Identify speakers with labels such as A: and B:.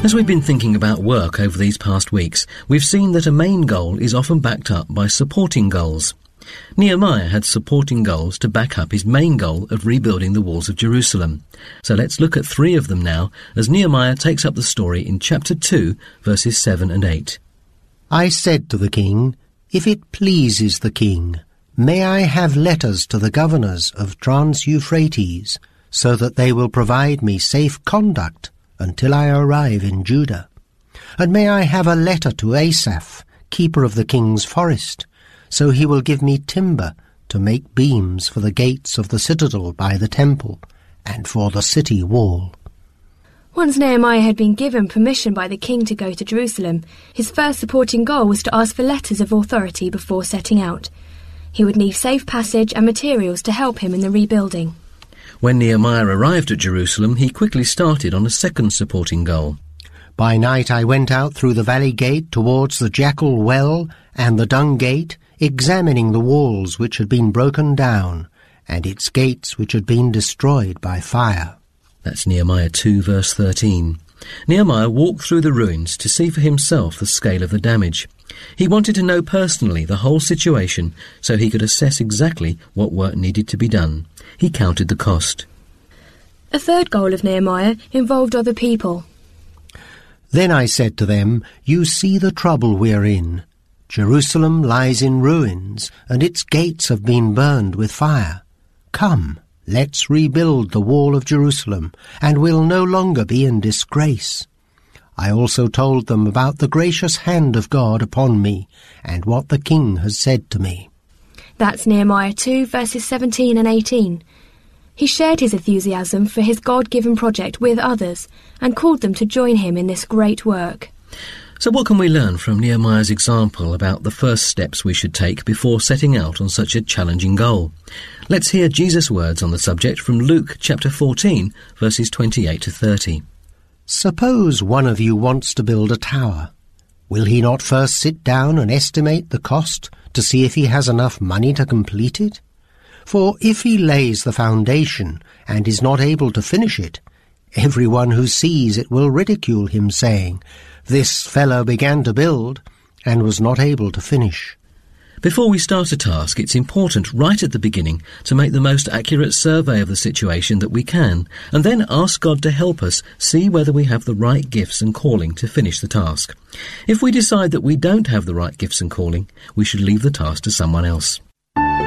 A: As we've been thinking about work over these past weeks, we've seen that a main goal is often backed up by supporting goals. Nehemiah had supporting goals to back up his main goal of rebuilding the walls of Jerusalem. So let's look at 3 of them now as Nehemiah takes up the story in chapter 2, verses 7 and 8.
B: I said to the king, "If it pleases the king, may I have letters to the governors of Trans-Euphrates, so that they will provide me safe conduct until I arrive in Judah. And may I have a letter to Asaph, keeper of the king's forest, so he will give me timber to make beams for the gates of the citadel by the temple and for the city wall."
C: Once Nehemiah had been given permission by the king to go to Jerusalem, his first supporting goal was to ask for letters of authority before setting out. He would need safe passage and materials to help him in the rebuilding.
A: When Nehemiah arrived at Jerusalem, he quickly started on a second supporting goal.
B: By night I went out through the valley gate towards the Jackal Well and the Dung Gate, examining the walls which had been broken down, and its gates which had been destroyed by fire.
A: That's Nehemiah 2, verse 13. Nehemiah walked through the ruins to see for himself the scale of the damage. He wanted to know personally the whole situation so he could assess exactly what work needed to be done. He counted the cost.
C: A third goal of Nehemiah involved other people.
B: Then I said to them, "You see the trouble we're in. Jerusalem lies in ruins, and its gates have been burned with fire. Come, let's rebuild the wall of Jerusalem, and we'll no longer be in disgrace." I also told them about the gracious hand of God upon me, and what the king has said to me.
C: That's Nehemiah 2, verses 17 and 18. He shared his enthusiasm for his God-given project with others, and called them to join him in this great work.
A: So what can we learn from Nehemiah's example about the first steps we should take before setting out on such a challenging goal? Let's hear Jesus' words on the subject from Luke chapter 14, verses 28 to 30.
B: Suppose one of you wants to build a tower. Will he not first sit down and estimate the cost to see if he has enough money to complete it? For if he lays the foundation and is not able to finish it, everyone who sees it will ridicule him, saying, 'This fellow began to build and was not able to finish.'"
A: Before we start a task, it's important right at the beginning to make the most accurate survey of the situation that we can, and then ask God to help us see whether we have the right gifts and calling to finish the task. If we decide that we don't have the right gifts and calling, we should leave the task to someone else.